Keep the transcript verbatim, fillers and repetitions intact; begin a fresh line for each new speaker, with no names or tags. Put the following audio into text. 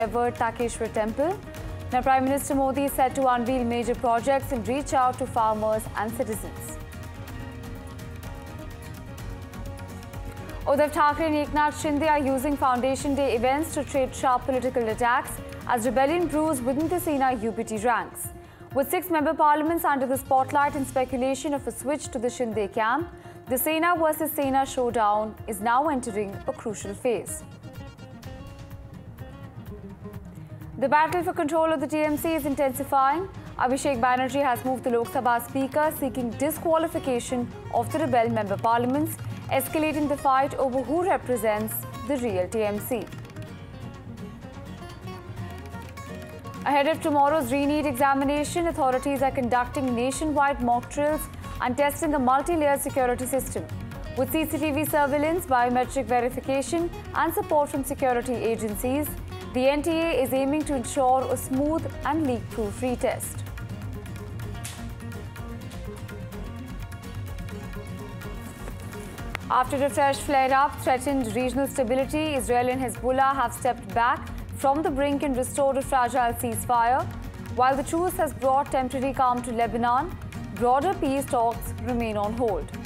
ever Takeshwar Temple. Now, Prime Minister Modi is set to unveil major projects and reach out to farmers and citizens. Uddhav Thackeray and Eknath Shinde are using Foundation Day events to trade sharp political attacks as rebellion brews within the Sena U P T ranks. With six member parliaments under the spotlight and speculation of a switch to the Shinde camp, the Sena versus Sena showdown is now entering a crucial phase. The battle for control of the T M C is intensifying. Abhishek Banerjee has moved the Lok Sabha Speaker, seeking disqualification of the rebel member parliaments, escalating the fight over who represents the real T M C. Ahead of tomorrow's re-NEET examination, authorities are conducting nationwide mock drills and testing a multi-layered security system. With C C T V surveillance, biometric verification and support from security agencies, the N T A is aiming to ensure a smooth and leak-proof retest. After a fresh flare-up threatened regional stability, Israel and Hezbollah have stepped back from the brink and restored a fragile ceasefire. While the truce has brought temporary calm to Lebanon, broader peace talks remain on hold.